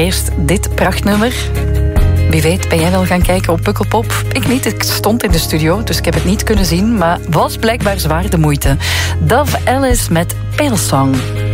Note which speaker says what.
Speaker 1: eerst dit prachtnummer. Wie weet ben jij wel gaan kijken op Pukkelpop? Ik niet, ik stond in de studio, dus ik heb het niet kunnen zien, maar was blijkbaar zwaar de moeite. Dove Alice met Pale Song.